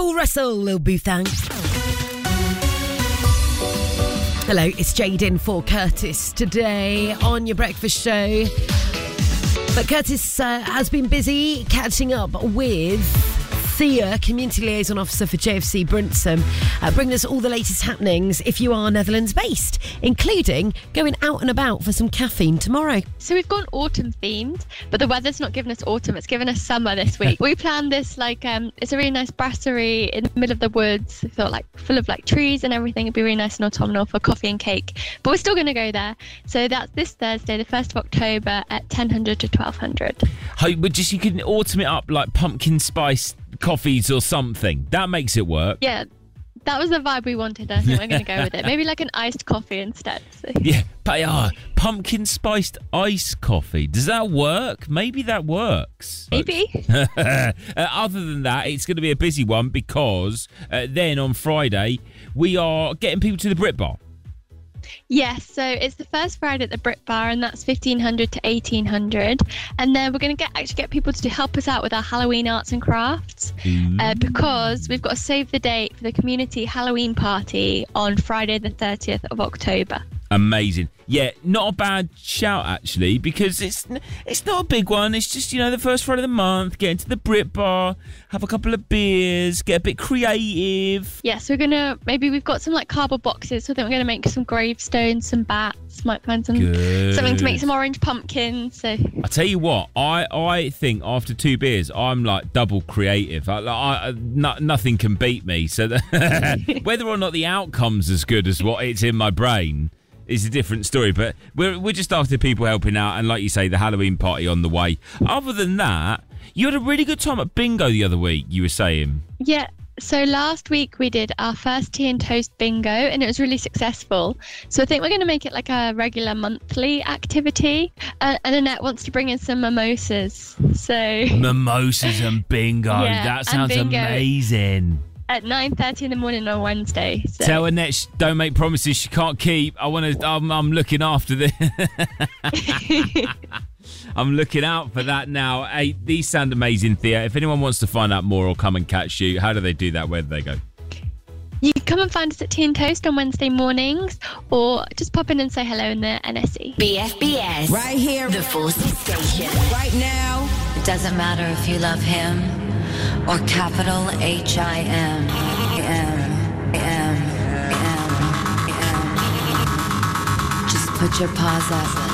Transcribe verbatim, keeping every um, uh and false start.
Paul Russell, Lil Boothang. Hello, it's Jade in for Curtis today on your breakfast show. But Curtis uh, has been busy catching up with Thea, Community Liaison Officer for J F C Brinsham, uh, bringing us all the latest happenings if you are Netherlands-based, including going out and about for some caffeine tomorrow. So we've gone autumn-themed, but the weather's not given us autumn, it's given us summer this week. We planned this like, um, it's a really nice brasserie in the middle of the woods, thought like full of like trees and everything. It'd be really nice and autumnal for coffee and cake. But we're still going to go there. So that's this Thursday, the first of October at ten hundred to twelve hundred. Hey, but just you can autumn it up like pumpkin spice coffees or something. That makes it work. Yeah, that was the vibe we wanted. I think we're going to go with it. Maybe like an iced coffee instead. So. Yeah, but, uh, pumpkin spiced iced coffee. Does that work? Maybe that works. Maybe. uh, other than that, it's going to be a busy one because uh, then on Friday we are getting people to the Brit Bar. Yes, so it's the first Friday at the Brit Bar, and that's fifteen hundred to eighteen hundred. And then we're going to get actually get people to help us out with our Halloween arts and crafts uh, because we've got to save the date for the community Halloween party on Friday the thirtieth of October. Amazing. Yeah, not a bad shout, actually, because it's it's not a big one. It's just, you know, the first Friday of the month, get into the Brit Bar, have a couple of beers, get a bit creative. Yeah, so we're going to, maybe we've got some, like, cardboard boxes, so I think we're going to make some gravestones, some bats, might find some Good. something to make some orange pumpkins. So I tell you what, I, I think after two beers, I'm, like, double creative. I, I, no, nothing can beat me. So that whether or not the outcome's as good as what it's in my brain is a different story, but we're we're just after people helping out, and like you say, the Halloween party on the way. Other than that, you had a really good time at bingo the other week, you were saying. Yeah, so last week we did our first tea and toast bingo, and it was really successful. So I think we're going to make it like a regular monthly activity. Uh, and Annette wants to bring in some mimosas. So Mimosas and bingo, Yeah, that sounds and bingo. amazing. At nine thirty in the morning on Wednesday. So. Tell Annette she don't make promises she can't keep. I want to. I'm, I'm looking after this. I'm looking out for that now. Hey, these sound amazing, Thea. If anyone wants to find out more or come and catch you, how do they do that? Where do they go? You can come and find us at Tea and Toast on Wednesday mornings, or just pop in and say hello in the N S E. B F B S. Right here. The Forces Station. Right now. It doesn't matter if you love him or capital H I M. M. M. M. M. Just put your paws up.